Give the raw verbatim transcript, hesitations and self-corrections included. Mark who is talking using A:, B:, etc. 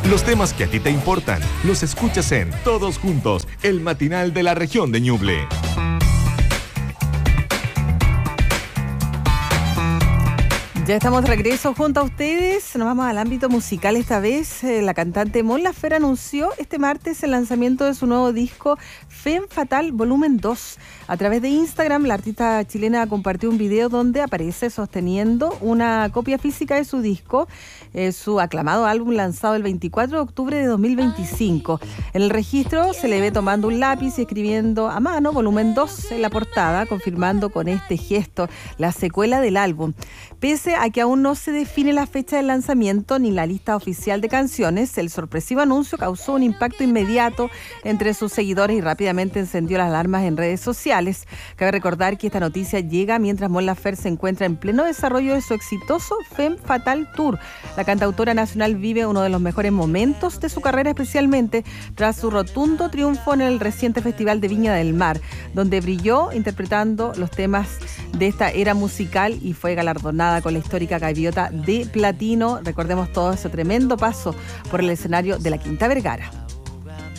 A: Los temas que a ti te importan los escuchas en Todos Juntos, el matinal de la región de Ñuble.
B: Ya estamos de regreso junto a ustedes. Nos vamos al ámbito musical esta vez. Eh, la cantante Mon Laferte anunció este martes el lanzamiento de su nuevo disco Femme Fatale Volumen dos. A través de Instagram, la artista chilena compartió un video donde aparece sosteniendo una copia física de su disco, eh, su aclamado álbum lanzado el veinticuatro de octubre de dos mil veinticinco. En el registro se le ve tomando un lápiz y escribiendo a mano Volumen dos en la portada, confirmando con este gesto la secuela del álbum. Pese a que aún no se define la fecha del lanzamiento ni la lista oficial de canciones, el sorpresivo anuncio causó un impacto inmediato entre sus seguidores y rápidamente encendió las alarmas en redes sociales. Cabe recordar que esta noticia llega mientras Mon Laferte se encuentra en pleno desarrollo de su exitoso Femme Fatale Tour. La cantautora nacional vive uno de los mejores momentos de su carrera, especialmente tras su rotundo triunfo en el reciente Festival de Viña del Mar, donde brilló interpretando los temas de esta era musical y fue galardonada con la histórica gaviota de platino. Recordemos todo ese tremendo paso por el escenario de la Quinta Vergara.